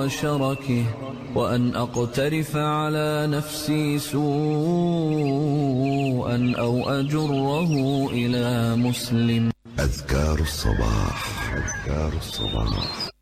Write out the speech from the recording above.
شركه، وأن أقترف على نفسي سوءا أو أجره إلى مسلم. أذكار الصباح.